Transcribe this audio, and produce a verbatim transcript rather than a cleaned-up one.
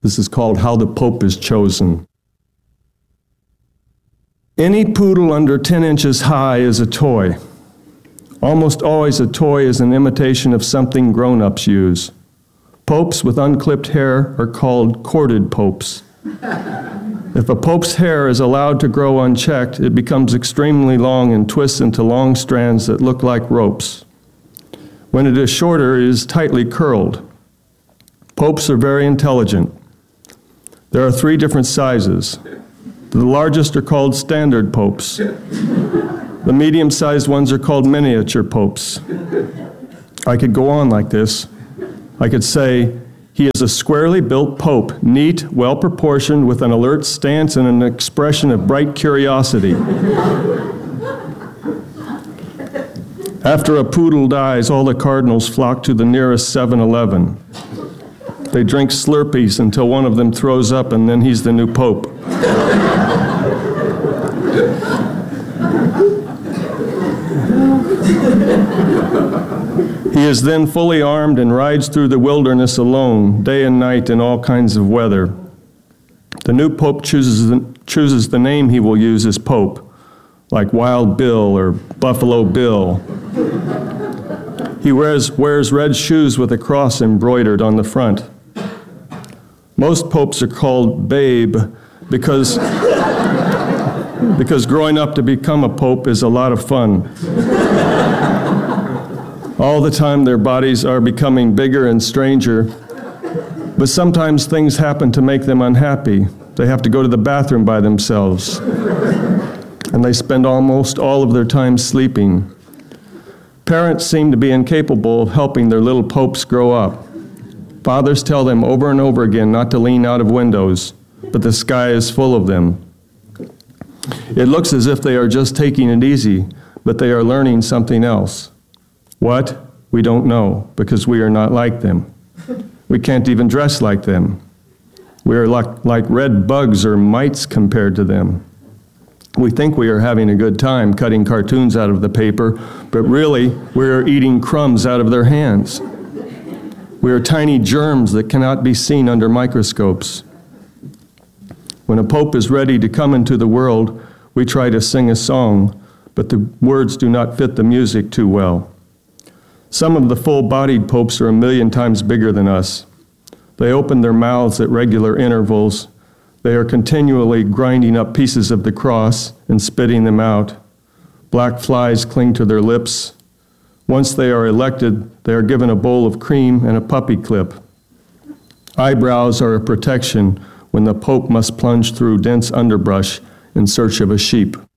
This is called How the Pope is Chosen. Any poodle under ten inches high is a toy. Almost always a toy is an imitation of something grown-ups use. Popes with unclipped hair are called corded popes. If a pope's hair is allowed to grow unchecked, it becomes extremely long and twists into long strands that look like ropes. When it is shorter, it is tightly curled. Popes are very intelligent. There are three different sizes. The largest are called standard popes. The medium-sized ones are called miniature popes. I could go on like this. I could say, he is a squarely built pope, neat, well-proportioned, with an alert stance and an expression of bright curiosity. After a poodle dies, all the cardinals flock to the nearest seven eleven. They drink Slurpees until one of them throws up, and then he's the new pope. He is then fully armed and rides through the wilderness alone, day and night in all kinds of weather. The new pope chooses the, chooses the name he will use as pope, like Wild Bill or Buffalo Bill. He wears, wears red shoes with a cross embroidered on the front. Most popes are called Babe because, because growing up to become a pope is a lot of fun. All the time their bodies are becoming bigger and stranger, but sometimes things happen to make them unhappy. They have to go to the bathroom by themselves, and they spend almost all of their time sleeping. Parents seem to be incapable of helping their little popes grow up. Fathers tell them over and over again not to lean out of windows, but the sky is full of them. It looks as if they are just taking it easy, but they are learning something else. What? We don't know, because we are not like them. We can't even dress like them. We are like, like red bugs or mites compared to them. We think we are having a good time cutting cartoons out of the paper, but really we are eating crumbs out of their hands. We are tiny germs that cannot be seen under microscopes. When a pope is ready to come into the world, we try to sing a song, but the words do not fit the music too well. Some of the full-bodied popes are a million times bigger than us. They open their mouths at regular intervals. They are continually grinding up pieces of the cross and spitting them out. Black flies cling to their lips. Once they are elected, they are given a bowl of cream and a puppy clip. Eyebrows are a protection when the pope must plunge through dense underbrush in search of a sheep.